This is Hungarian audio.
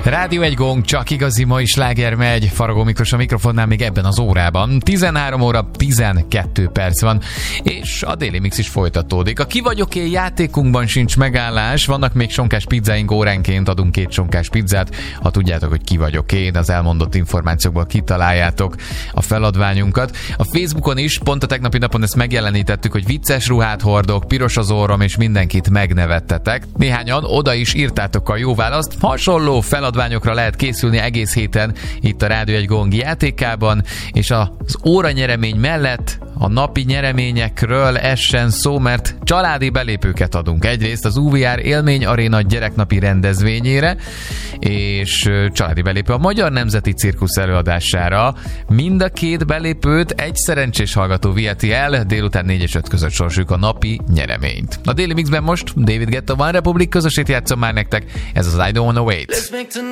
Rádió egy gong, csak igazi mai sláger megy. Faragó Miklós a mikrofonnál még ebben az órában. 13 óra 12 perc van, és a Déli Mix is folytatódik. A Ki vagyok én játékunkban sincs megállás, vannak még sonkás pizzáink, óránként adunk 2 sonkás pizzát. Ha tudjátok, hogy ki vagyok én, az elmondott információkból kitaláljátok a feladványunkat. A Facebookon is pont a tegnapi napon ezt megjelenítettük, hogy vicces ruhát hordok, piros az orrom, és mindenkit megnevettetek. Néhányan oda is írtátok a jó választ. Hasonló feladványokra lehet készülni egész héten itt a Rádió egy gong játékában, és az óra nyeremény mellett a napi nyereményekről essen szó, mert családi belépőket adunk. Egyrészt az UVR Élmény Aréna gyereknapi rendezvényére, és családi belépő a Magyar Nemzeti Cirkusz előadására. Mind a 2 belépőt egy szerencsés hallgató viheti el, délután 4 és 5 között sorsoljuk a napi nyereményt. A Daily Mixben most David Guetta One Republic közösét játszom már nektek, ez az I Don't Wanna Wait.